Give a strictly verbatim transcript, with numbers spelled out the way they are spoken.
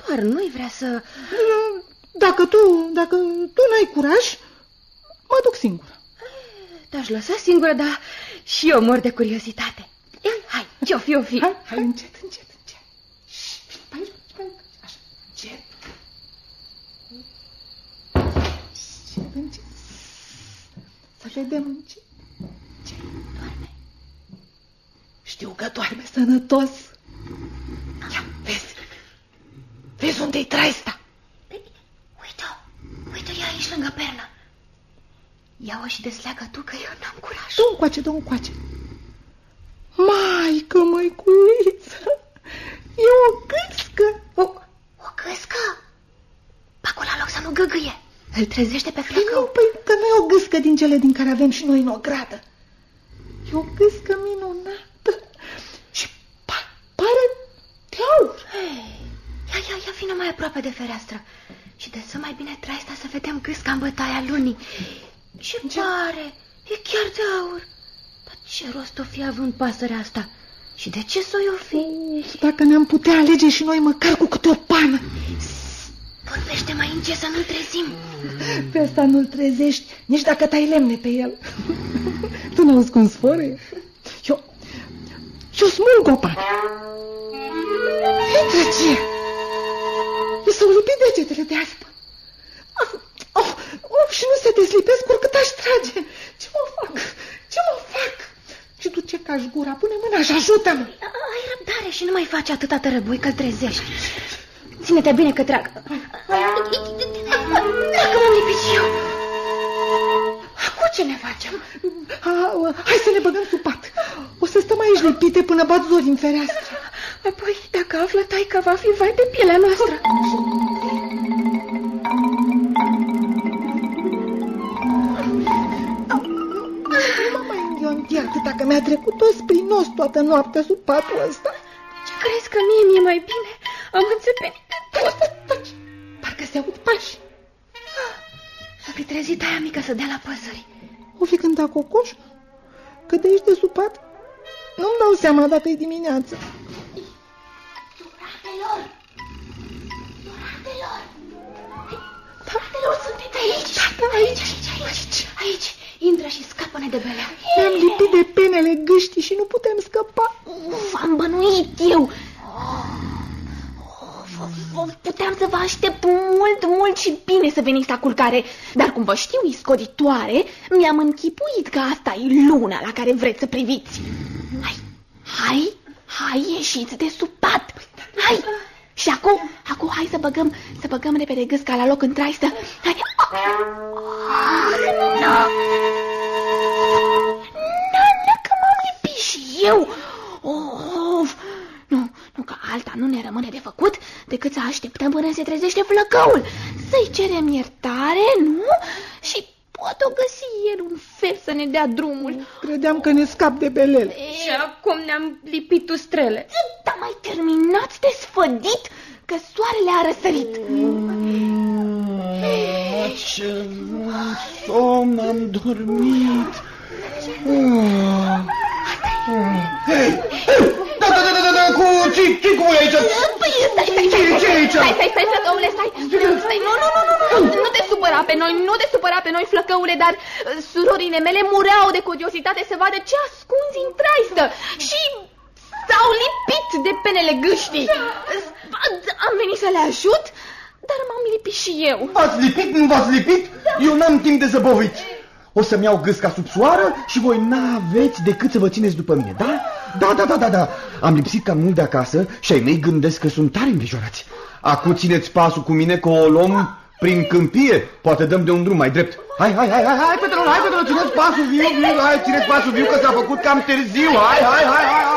doar, nu-i vrea să... Dacă tu, dacă tu n-ai curaj, mă duc singură. Te-aș lăsa singură, dar și eu mor de curiozitate. Hai, ce-o fi, o fi. Hai, hai, încet, încet, încet. Pe aici, pe aici, așa, încet. Încet, încet. Să vedem încet. Ce? Doarme. Știu că doarme sănătos. Ia, vezi. Vezi unde-i traista? Uite-o, uite-o, e aici lângă pernă. Ia-o și desleagă tu, că eu n-am curaj. Du încoace, du încoace. Maică, măiculiță, e o gâscă. O, o gâscă? Acolo, în loc să nu gâgâie. Îl trezește pe flăcău. Nu, păi că nu e o gâscă din cele din care avem și noi în ogradă. E o gâscă minunată și pa pare de aur. Hey, ia, ia, ia, vină mai aproape de fereastră și dă-ți mai bine traista să vedem gâsca în bătaia lunii. Ce pare, e chiar de aur. Dar ce rost o fi având pasărea asta? Și de ce s-o fi? Dacă ne-am putea alege și noi măcar cu câte o pană. Vorbește mai încet să nu-l trezim. Pe ăsta nu-l trezești, nici dacă tai lemne pe el. Tu n-auzi cum sfărăie? Eu, eu smulg o pană. Intră ce? Mi s-au lipit degetele de aspă. Of, of, of, și nu se deslipesc oricât aș trage. Ce mă fac? Ce mă fac? Și tu ce cași gura? Pune mâna și ajută-mă. Ai răbdare și nu mai faci atâta tărăbui că-l trezești. Ține-te bine că trag. Dacă m-am lipit și eu. Acum ce ne facem? A, hai să ne băgăm sub pat. O să stăm aici lipite până bat zori în fereastră. Apoi, dacă află taică, va fi vai de pielea noastră. Nu mă mai înghionti atâta că mi-a trecut tot prin nos toată noaptea sub patul ăsta. Ce crezi că mie mi-e mai bine? Am înțepenit de tot. Taci, parcă se aud pași. S-a fi trezit aia mică să dea la păsări. O fi cântat cocoș? Că de aici de sub pat nu-mi dau seama dacă e dimineață. Iuratelor! Iuratelor! Iuratelor, sunteți aici? Da, aici, aici, aici, aici. Intră și scapă-ne de belea. Ne-am lipit de penele gâștii și nu putem scăpa. Uf, am bănuit eu. Of, puteam să vă aștept mult, mult și bine să veniți la culcare. Dar cum vă știu iscoditoare, mi-am închipuit că asta e luna la care vreți să priviți. Hai, hai, hai, ieșiți de sub pat. Hai. Și acum, acum hai să băgăm, să băgăm repede gâsca la loc în traistă. Hai. Nu, nu, că m-am lipit și eu. Of, nu, nu, că alta nu ne rămâne de făcut decât să așteptăm până se trezește flăcăul. Să-i cerem iertare, nu? Și poate o găsi el un fel să ne dea drumul. Credeam că ne scap de belele. Și acum ne-am lipit ustrele. Dar mai terminați de sfădit că soarele a răsărit. Ce somn am dormit. Da, da, da, da, da, cu ce cu aici? Păi, stai, stai, stai, stai, stai, stai, stai, flăcăule, stai, stai, nu, nu, nu, nu, nu, nu te supăra pe noi, nu te supăra pe noi, flăcăule, dar surorile mele mureau de curiositate să vadă ce ascunzi în traistă și s-au lipit de penele gâștii. Am venit să le ajut, dar m-am lipit și eu. V-ați lipit, nu v-ați lipit? Eu n-am timp de zăboviți. O să-mi iau gâsca sub soară și voi n-aveți decât să vă țineți după mine, da? Da, da, da, da, da. Am lipsit cam mult de acasă și ai mei gândesc că sunt tare îngrijorați. Acum țineți pasul cu mine că o luăm prin câmpie. Poate dăm de un drum mai drept. Hai, hai, hai, hai, hai, Petrol, hai, Petrol, țineți pasul viu, viu, hai, țineți pasul viu că s-a făcut cam târziu. Hai, hai, hai, hai.